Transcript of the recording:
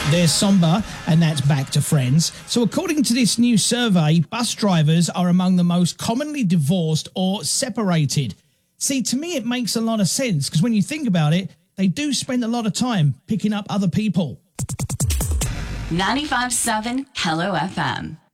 There's Somber, and that's Back to Friends. So according to this new survey, bus drivers are among the most commonly divorced or separated. See, to me, it makes a lot of sense, because when you think about it, they do spend a lot of time picking up other people. 95.7 Hello FM.